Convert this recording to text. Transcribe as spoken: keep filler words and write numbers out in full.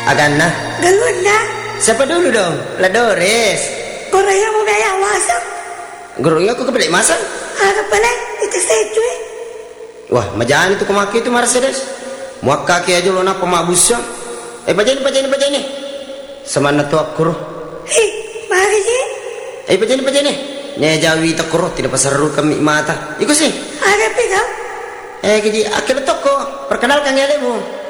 Agana. Galunda. Siapa dulu dong? La Doris. Koraya mo ba yawasan? Gurunya aku kebalik masak. Aga pala, ito sejo eh. Wah, majani itu kemaki itu Mercedes. Muak kaki aja lo napa mabusnya. Eh, bajani, bajani, bajani. Semana tu aku roh. Hei, mari sih. Eh, bajani, bajani. Nya jawi tak roh, tidak pasar ru kami mata. Ikut sih. Aga pegang. Eh, jadi akhir toko. Perkenalkan ya lebu.